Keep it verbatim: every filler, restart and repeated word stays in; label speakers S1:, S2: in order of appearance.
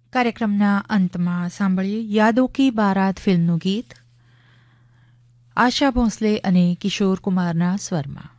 S1: કાર્યક્રમના અંતમાં સાંભળીએ યાદો કી બારાત ફિલ્મનું ગીત આશા ભોંસલે અને કિશોર કુમારના સ્વરમાં.